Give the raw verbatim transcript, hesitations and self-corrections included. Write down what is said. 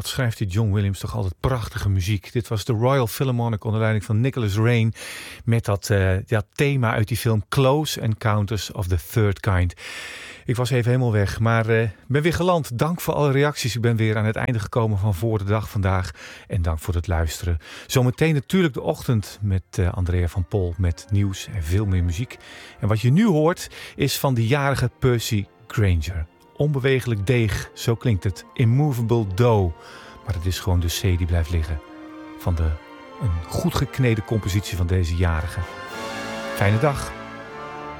Wat schrijft die John Williams toch altijd prachtige muziek. Dit was de Royal Philharmonic onder leiding van Nicholas Rain. Met dat, uh, dat thema uit die film Close Encounters of the Third Kind. Ik was even helemaal weg, maar ik uh, ben weer geland. Dank voor alle reacties. Ik ben weer aan het einde gekomen van Voor de Dag vandaag. En dank voor het luisteren. Zometeen natuurlijk de ochtend met uh, Andrea van Pol met nieuws en veel meer muziek. En wat je nu hoort is van de jarige Percy Grainger. Onbewegelijk deeg, zo klinkt het. Immovable dough. Maar het is gewoon de C die blijft liggen. Van de een goed gekneden compositie van deze jarige. Fijne dag.